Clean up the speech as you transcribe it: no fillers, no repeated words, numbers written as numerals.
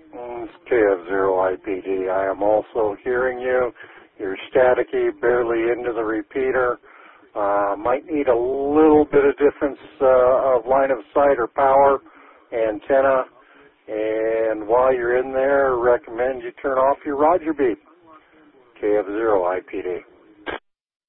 It's KF0IPD. I am also hearing you. You're staticky, barely into the repeater. Might need a little bit of difference of line of sight or power antenna. And while you're in there, recommend you turn off your Roger beep. KF0IPD.